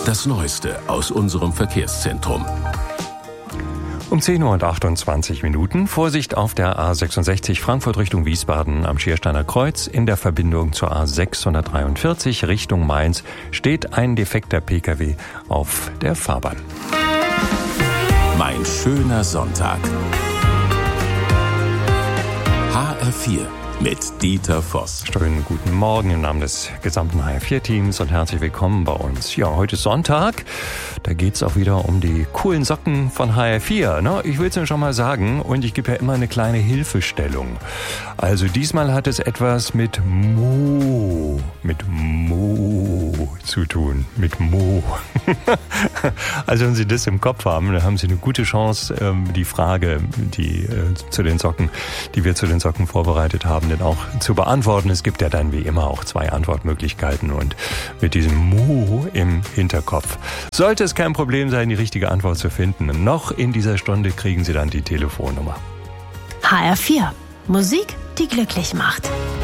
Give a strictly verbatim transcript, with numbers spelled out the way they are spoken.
Das Neueste aus unserem Verkehrszentrum. Um zehn Uhr und achtundzwanzig Minuten. Vorsicht auf der A sechsundsechzig Frankfurt Richtung Wiesbaden am Schiersteiner Kreuz. In der Verbindung zur A sechshundertdreiundvierzig Richtung Mainz steht ein defekter Pkw auf der Fahrbahn. Mein schöner Sonntag. H R vier mit Dieter Voss. Schönen guten Morgen im Namen des gesamten H R vier Teams und herzlich willkommen bei uns. Ja, heute ist Sonntag. Da geht's auch wieder um die coolen Socken von H R vier. Ne? Ich will es Ihnen schon mal sagen und ich gebe ja immer eine kleine Hilfestellung. Also diesmal hat es etwas mit Mo, mit Mo zu tun. Mit Mo. Also wenn Sie das im Kopf haben, dann haben Sie eine gute Chance, die Frage, die zu den Socken, die wir zu den Socken vorbereitet haben, denn auch zu beantworten. Es gibt ja dann wie immer auch zwei Antwortmöglichkeiten und mit diesem Mo im Hinterkopf sollte es kein Problem sein, die richtige Antwort zu finden. Noch in dieser Stunde kriegen Sie dann die Telefonnummer. H R vier. Musik, die glücklich macht.